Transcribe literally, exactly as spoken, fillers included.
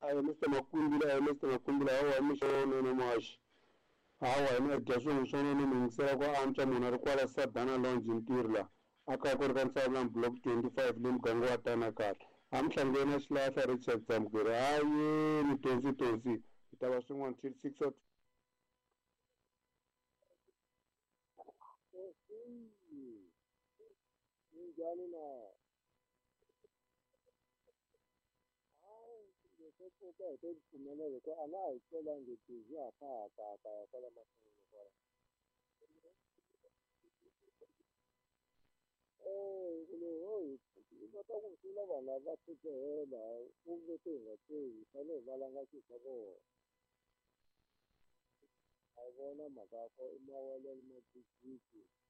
ayi mister Makumbila ayi mister Makumbila hawa mishono nomashi hawa ina jaso mishono no mingisela kwa antswa munhu ari kwala Sabana Lounge ntirho la aka ku ri ka Nsawula block twenty-five le muganga wa Tanakala amhlangeni na xilahla Richard Zamukeri hayi ni tonsi tonsi ta va swin'wana till six o njhani na sokoka hi to pfumelela ku a nga ha yi tlelangi busy a kha ha ta ta ya kwala mahlweni kwala eh kulo hoyi va ta ku sula vanhu lava tshikela ku vete hi nga tsehi fane hi valanga xi xa vona a yi vona mhaka ya ko i mawalelo ma